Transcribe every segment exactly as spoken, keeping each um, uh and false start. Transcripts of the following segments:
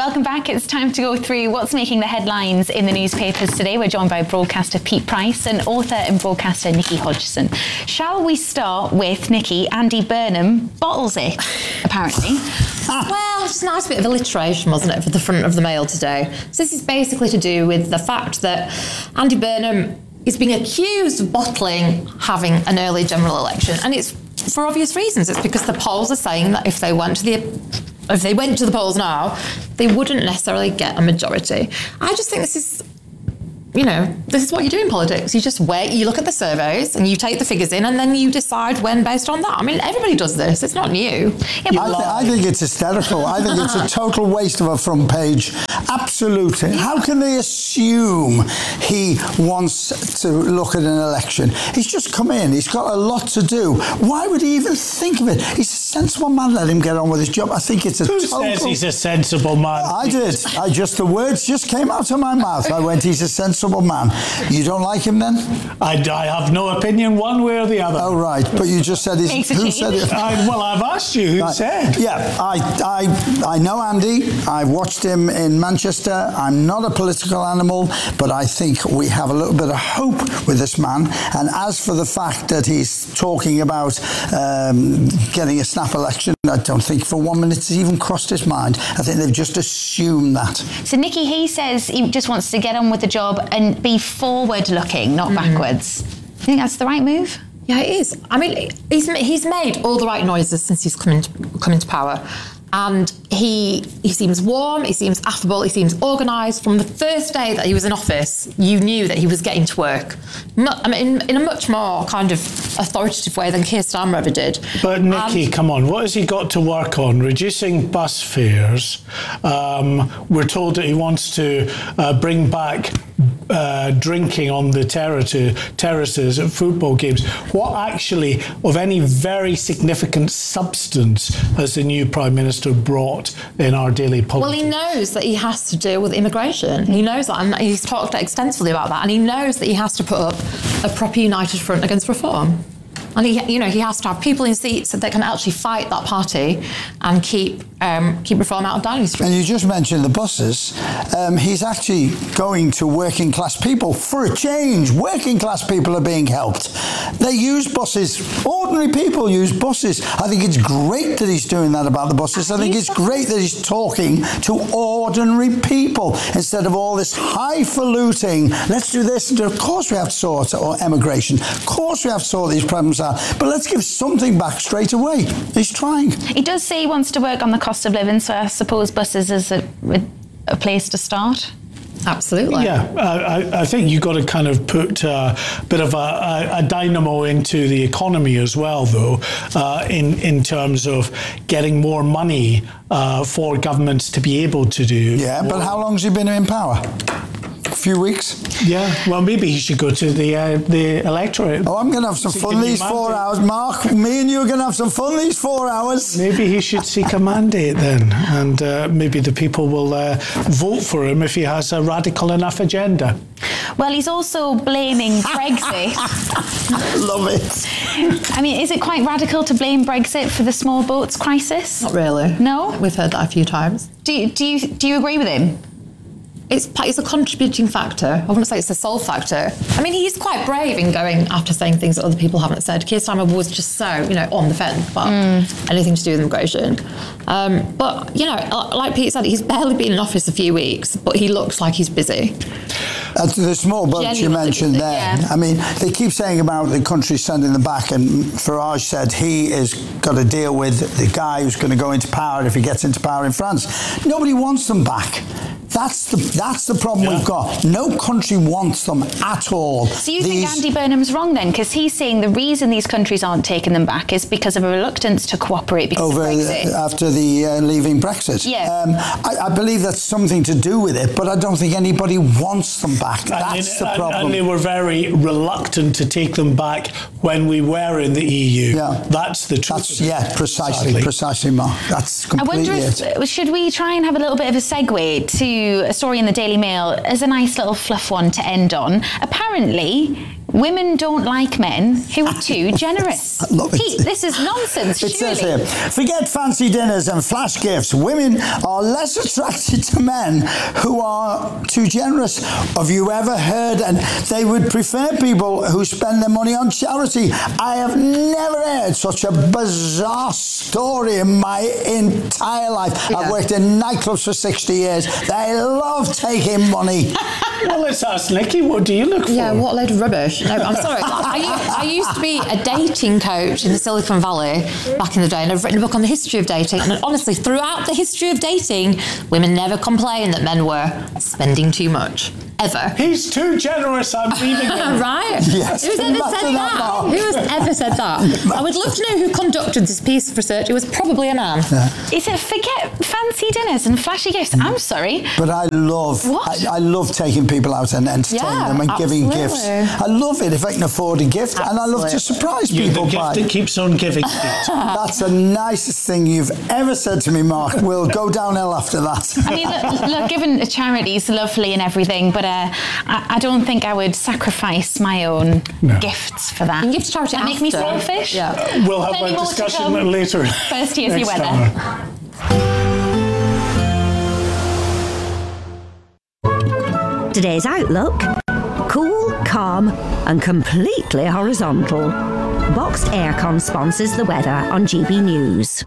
Welcome back. It's time to go through what's making the headlines in the newspapers today. We're joined by broadcaster Pete Price and author and broadcaster Nicky Hodgson. Shall we start with Nicky? Andy Burnham bottles it, apparently. Well, it's a nice bit of alliteration, wasn't it, for the front of the Mail today. So this is basically to do with the fact that Andy Burnham is being accused of bottling having an early general election, and it's for obvious reasons. It's because the polls are saying that if they went to the if they went to the polls now, they wouldn't necessarily get a majority. I just think this is, you know, this is what you do in politics. You just wait, you look at the surveys and you take the figures in and then you decide when based on that. I mean, everybody does this. It's not new. I, th- I think it's hysterical. I think it's a total waste of a front page. Absolutely. How can they assume he wants to look at an election? He's just come in. He's got a lot to do. Why would he even think of it? He's a sensible man. Let him get on with his job. I think it's a Who total... says he's a sensible man? I did. I just, the words just came out of my mouth. I went, he's a sensible man. You don't like him then? I, I have no opinion one way or the other. Oh, right. But you just said... He's, who said it? I, well, I've asked you who right. said. Yeah, I, I, I know Andy. I've watched him in Manchester. I'm not a political animal, but I think we have a little bit of hope with this man. And as for the fact that he's talking about um, getting a snap election, I don't think for one minute it's even crossed his mind. I think they've just assumed that. So, Nicky, he says he just wants to get on with the job and be forward-looking, not mm. backwards. You think that's the right move? Yeah, it is. I mean, he's he's made all the right noises since he's come into, come into power. And he he seems warm, he seems affable, he seems organised. From the first day that he was in office, you knew that he was getting to work. I mean, in, in a much more kind of authoritative way than Keir Starmer ever did. But Nicky, and, come on, what has he got to work on? Reducing bus fares. Um, we're told that he wants to uh, bring back uh, drinking on the terra- terraces at football games. What actually, of any very significant substance, has the new Prime Minister brought in our daily politics? Well, he knows that he has to deal with immigration. He knows that, and he's talked extensively about that, and he knows that he has to put up a proper united front against reform. And he, you know, he has to have people in seats that can actually fight that party and keep um, keep reform out of Downing Street. And you just mentioned the buses. Um, he's actually going to working class people for a change. Working class people are being helped. They use buses. Ordinary people use buses. I think it's great that he's doing that about the buses. I think it's great that he's talking to ordinary people instead of all this highfalutin. Let's do this. And of course we have to sort or emigration. Of course we have to sort these problems out. But let's give something back straight away. He's trying. He does say he wants to work on the cost of living, so I suppose buses is a, a place to start. Absolutely. Yeah, I, I think you've got to kind of put a bit of a, a dynamo into the economy as well, though, uh, in, in terms of getting more money uh, for governments to be able to do. Yeah, but how long has he been in power? A few weeks? Yeah, well, maybe he should go to the uh, the electorate. Oh, I'm going to have some fun these four hours. Mark, me and you are going to have some fun these four hours. Maybe he should seek a mandate then, and uh, maybe the people will uh, vote for him if he has a radical enough agenda. Well, he's also blaming Brexit. Love it. I mean, is it quite radical to blame Brexit for the small boats crisis? Not really. No? We've heard that a few times. Do you, do you, do you agree with him? It's, it's a contributing factor. I wouldn't say it's the sole factor. I mean, he's quite brave in going after saying things that other people haven't said. Keir Starmer was just so, you know, on the fence about mm. anything to do with immigration. Um, but, you know, like Pete said, he's barely been in office a few weeks, but he looks like he's busy. Uh, the small boats you mentioned there, yeah. I mean, they keep saying about the country sending them back, and Farage said he has got to deal with the guy who's going to go into power if he gets into power in France. Nobody wants them back. That's the that's the problem yeah. we've got. No country wants them at all. So you these... think Andy Burnham's wrong then? Because he's saying the reason these countries aren't taking them back is because of a reluctance to cooperate because Over, of Brexit. Uh, after the uh, leaving Brexit. Yeah. Um, I, I believe that's something to do with it, but I don't think anybody wants them back. And that's they, the problem. And they were very reluctant to take them back when we were in the E U. Yeah. That's the truth. That's, yeah, precisely, sadly. precisely, Mark. That's completely I wonder if, it. Should we try and have a little bit of a segue to a story in the Daily Mail as a nice little fluff one to end on? Apparently, women don't like men who are too generous. I love it. Pete, this is nonsense, It surely. says here, forget fancy dinners and flash gifts. Women are less attracted to men who are too generous. Have you ever heard? And they would prefer people who spend their money on charity. I have never heard such a bizarre story in my entire life. Yeah. I've worked in nightclubs for sixty years. They love taking money. Well, let's ask Nikki, what do you look for? Yeah, what a load of rubbish. No, I'm sorry. I, u- I used to be a dating coach in the Silicon Valley back in the day, and I've written a book on the history of dating. And honestly, throughout the history of dating, women never complained that men were spending too much. Ever. He's too generous, I'm leaving him. Right? Yes. Who's ever Enough said of that? that now. Who has ever said that? I would love to know who conducted this piece of research. It was probably a man. Is it forget fancy dinners and flashy gifts? I'm sorry. But I love, What? I, I love taking people out and entertaining Yeah, them and giving absolutely. gifts. I love it if I can afford a gift, and I love to surprise You're people the gift by. that keeps on giving. Pete. That's the nicest thing you've ever said to me, Mark. We'll go downhill after that. I mean, look, look giving to charity is lovely and everything, but uh, I, I don't think I would sacrifice my own No. gifts for that. You can give to charity That make me after. selfish? Yeah. We'll have Plenty that more to discussion come. later. First, here's your Next weather. hour. Today's outlook: cool, calm and completely horizontal. Boxed Aircon sponsors the weather on G B News.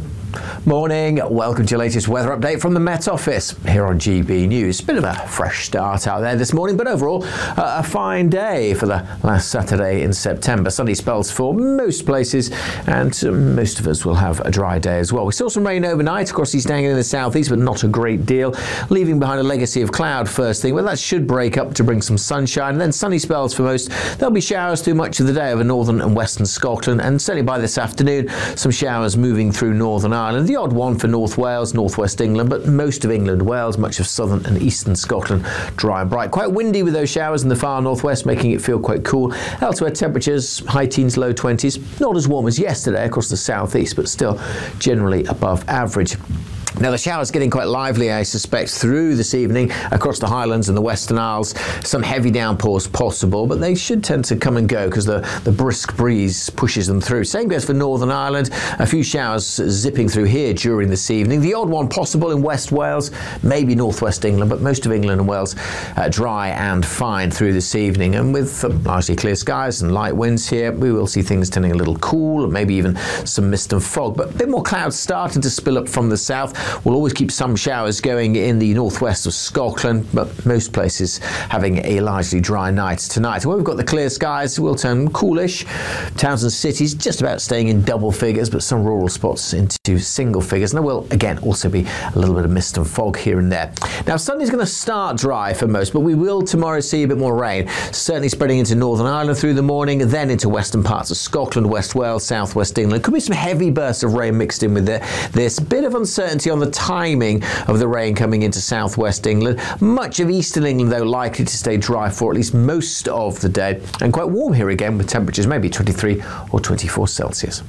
Morning, welcome to your latest weather update from the Met Office here on G B News. Bit of a fresh start out there this morning, but overall uh, a fine day for the last Saturday in September. Sunny spells for most places, and uh, most of us will have a dry day as well. We saw some rain overnight across East Anglia in the southeast, but not a great deal, leaving behind a legacy of cloud first thing. Well, that should break up to bring some sunshine, and then sunny spells for most. There'll be showers through much of the day over northern and western Scotland, and certainly by this afternoon, some showers moving through Northern Ireland. The odd one for North Wales, northwest England, but most of England, Wales, much of southern and eastern Scotland, dry and bright. Quite windy with those showers in the far northwest, making it feel quite cool. Elsewhere, temperatures high teens, low twenties. Not as warm as yesterday across the southeast, but still generally above average. Now, the showers getting quite lively, I suspect, through this evening across the Highlands and the Western Isles. Some heavy downpours possible, but they should tend to come and go because the, the brisk breeze pushes them through. Same goes for Northern Ireland. A few showers zipping through here during this evening. The odd one possible in West Wales, maybe northwest England, but most of England and Wales uh, dry and fine through this evening. And with uh, largely clear skies and light winds here, we will see things turning a little cool, maybe even some mist and fog. But a bit more clouds starting to spill up from the south. We'll always keep some showers going in the northwest of Scotland, but most places having a largely dry night tonight. Where we've got the clear skies, will turn coolish. Towns and cities just about staying in double figures, but some rural spots into single figures. And there will, again, also be a little bit of mist and fog here and there. Now, Sunday's going to start dry for most, but we will tomorrow see a bit more rain, certainly spreading into Northern Ireland through the morning, then into western parts of Scotland, West Wales, southwest England. Could be some heavy bursts of rain mixed in with this. Bit of uncertainty on the timing of the rain coming into southwest England. Much of eastern England, though, likely to stay dry for at least most of the day, and quite warm here again with temperatures maybe twenty-three or twenty-four Celsius.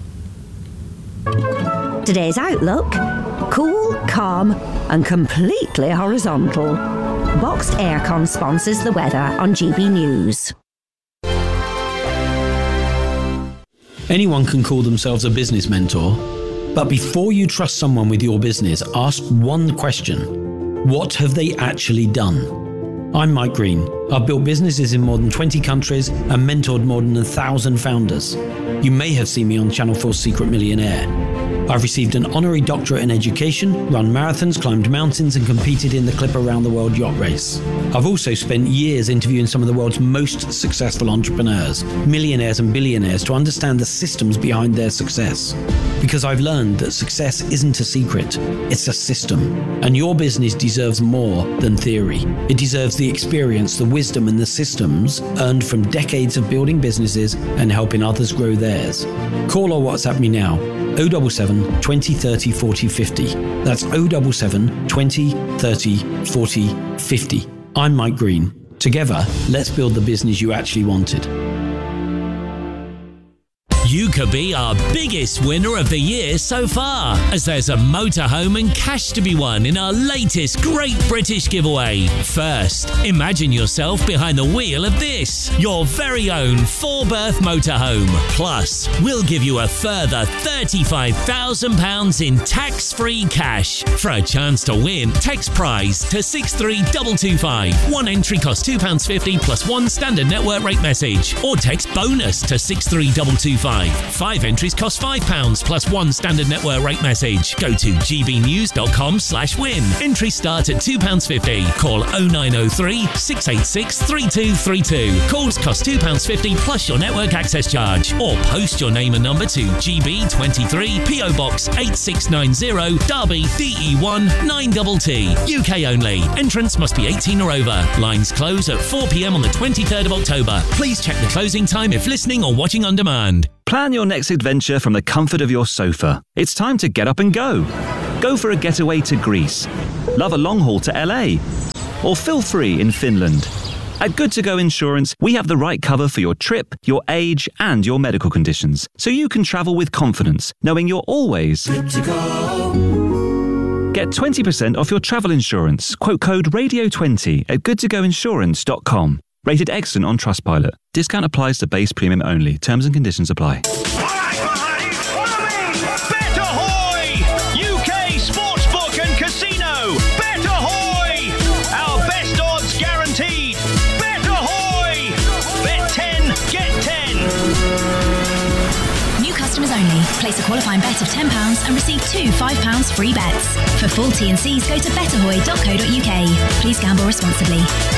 Today's outlook: cool, calm and completely horizontal. Boxed Aircon sponsors the weather on G B News. Anyone can call themselves a business mentor, but before you trust someone with your business, ask one question: what have they actually done? I'm Mike Green. I've built businesses in more than twenty countries and mentored more than a thousand founders. You may have seen me on Channel four's Secret Millionaire. I've received an honorary doctorate in education, run marathons, climbed mountains and competed in the Clipper Round the World yacht race. I've also spent years interviewing some of the world's most successful entrepreneurs, millionaires and billionaires, to understand the systems behind their success. Because I've learned that success isn't a secret, it's a system. And your business deserves more than theory. It deserves the experience, the wisdom and the systems earned from decades of building businesses and helping others grow theirs. Call or WhatsApp me now. oh seven seven, twenty, thirty, forty, fifty. That's oh seven seven, twenty, thirty, forty, fifty. I'm Mike Green. Together, let's build the business you actually wanted. U K could be our biggest winner of the year so far, as there's a motorhome and cash to be won in our latest Great British Giveaway. First, imagine yourself behind the wheel of this, your very own four-berth motorhome. Plus, we'll give you a further thirty-five thousand pounds in tax-free cash. For a chance to win, text prize to six three two two five. One entry costs two pounds fifty plus one standard network rate message. Or text bonus to six three two two five. Five entries cost five pounds plus one standard network rate message. Go to gbnews.com slash win. Entries start at two pounds fifty. Call oh nine oh three, six eight six, three two three two. Calls cost two pounds fifty plus your network access charge. Or post your name and number to G B twenty-three, P O Box eight six nine zero, Derby, D E one nine T T. U K only. Entrance must be eighteen or over. Lines close at four p m on the twenty-third of October. Please check the closing time if listening or watching on demand. Plan your next adventure from the comfort of your sofa. It's time to get up and go. Go for a getaway to Greece. Love a long haul to L A. Or feel free in Finland. At Good To Go Insurance, we have the right cover for your trip, your age, and your medical conditions, so you can travel with confidence, knowing you're always good to go. Get twenty percent off your travel insurance. Quote code radio twenty at good to go insurance dot com. Rated excellent on Trustpilot. Discount applies to base premium only. Terms and conditions apply. Customers only. Place a qualifying bet of ten pounds and receive two five pounds free bets. For full T and Cs, go to betterhoy dot co dot uk. Please gamble responsibly.